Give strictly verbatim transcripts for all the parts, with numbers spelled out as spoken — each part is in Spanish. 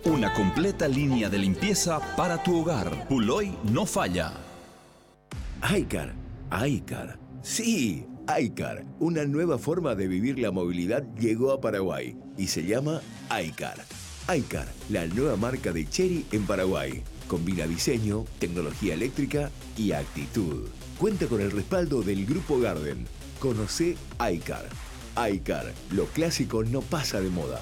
Una completa línea de limpieza para tu hogar. Puloy no falla. iCar, iCar. Sí, iCar. Una nueva forma de vivir la movilidad llegó a Paraguay y se llama iCar. iCar, la nueva marca de Chery en Paraguay. Combina diseño, tecnología eléctrica y actitud. Cuenta con el respaldo del Grupo Garden. Conoce iCar. iCar, lo clásico no pasa de moda.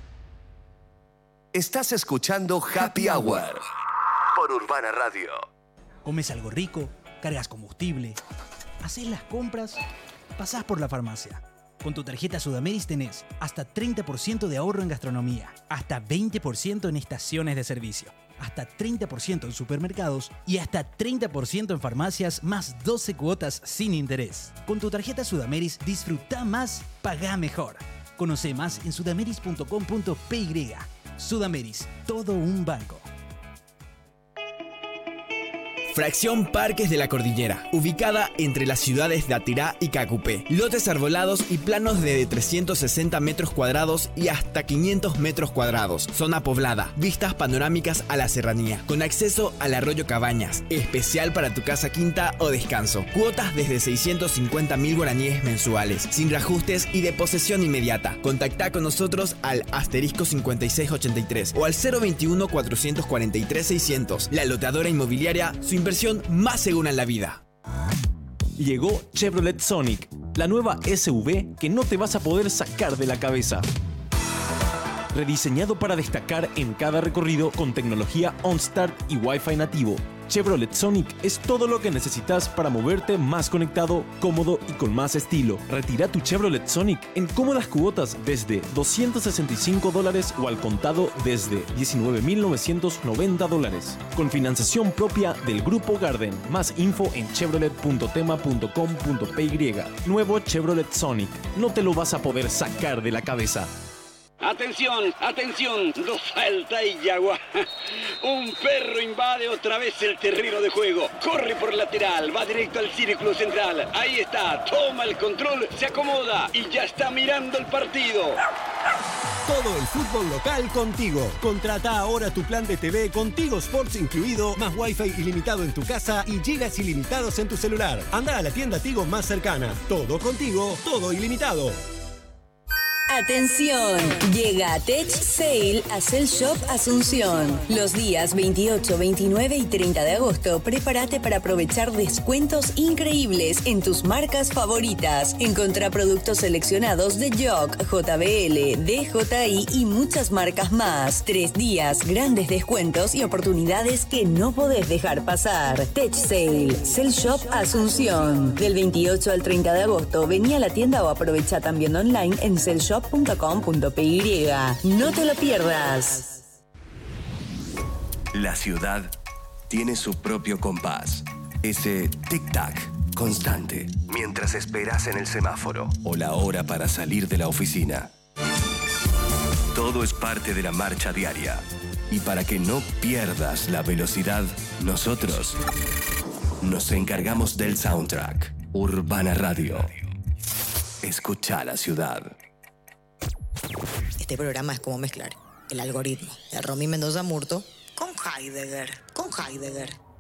Estás escuchando Happy Hour por Urbana Radio. Comes algo rico, cargas combustible, haces las compras, pasás por la farmacia. Con tu tarjeta Sudameris tenés hasta treinta por ciento de ahorro en gastronomía, hasta veinte por ciento en estaciones de servicio, hasta treinta por ciento en supermercados y hasta treinta por ciento en farmacias, más doce cuotas sin interés. Con tu tarjeta Sudameris disfruta más, pagá mejor. Conoce más en sudameris punto com punto pe y. Sudameris, todo un banco. Fracción Parques de la Cordillera, ubicada entre las ciudades de Atirá y Cacupé. Lotes arbolados y planos de trescientos sesenta metros cuadrados y hasta quinientos metros cuadrados. Zona poblada, vistas panorámicas a la serranía, con acceso al arroyo Cabañas, especial para tu casa quinta o descanso. Cuotas desde seiscientos cincuenta mil guaraníes mensuales, sin reajustes y de posesión inmediata. Contactá con nosotros al asterisco cincuenta y seis ochenta y tres o al cero veintiuno cuatrocientos cuarenta y tres seiscientos. La loteadora inmobiliaria, su inversión más segura en la vida. Llegó Chevrolet Sonic, la nueva S U V que no te vas a poder sacar de la cabeza. Rediseñado para destacar en cada recorrido con tecnología OnStart y Wi-Fi nativo, Chevrolet Sonic es todo lo que necesitas para moverte más conectado, cómodo y con más estilo. Retira tu Chevrolet Sonic en cómodas cuotas desde doscientos sesenta y cinco dólares o al contado desde diecinueve mil novecientos noventa dólares. Con financiación propia del Grupo Garden. Más info en chevrolet punto tema punto com punto pe. Nuevo Chevrolet Sonic. No te lo vas a poder sacar de la cabeza. Atención, atención, no falta y agua. Un perro invade otra vez el terreno de juego. Corre por lateral, va directo al círculo central. Ahí está, toma el control, se acomoda y ya está mirando el partido. Todo el fútbol local contigo. Contrata ahora tu plan de T V con Tigo Sports incluido, más Wi-Fi ilimitado en tu casa y gigas ilimitados en tu celular. Anda a la tienda Tigo más cercana. Todo contigo, todo ilimitado. Atención, llega Tech Sale a Cell Shop Asunción. Los días veintiocho, veintinueve y treinta de agosto, prepárate para aprovechar descuentos increíbles en tus marcas favoritas. Encontrá productos seleccionados de Jock, J B L, D J I y muchas marcas más. Tres días, grandes descuentos y oportunidades que no podés dejar pasar. Tech Sale, Cell Shop Asunción. Del veintiocho al treinta de agosto, vení a la tienda o aprovecha también online en cell shop punto com punto pe. No te lo pierdas. La ciudad tiene su propio compás. Ese tic-tac constante mientras esperas en el semáforo o la hora para salir de la oficina. Todo es parte de la marcha diaria. Y para que no pierdas la velocidad, nosotros nos encargamos del soundtrack. Urbana Radio. Escucha la ciudad. Este programa es como mezclar el algoritmo de Romy Mendoza Murto con Heidegger. Con Heidegger.